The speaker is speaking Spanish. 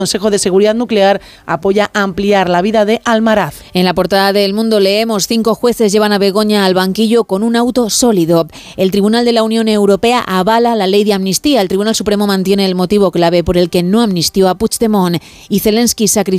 Consejo de Seguridad Nuclear apoya ampliar la vida de Almaraz. En la portada de El Mundo leemos: 5 jueces llevan a Begoña al banquillo con un auto sólido. El Tribunal de la Unión Europea avala la ley de amnistía. El Tribunal Supremo mantiene el motivo clave por el que no amnistió a Puigdemont. Y Zelensky sacrificó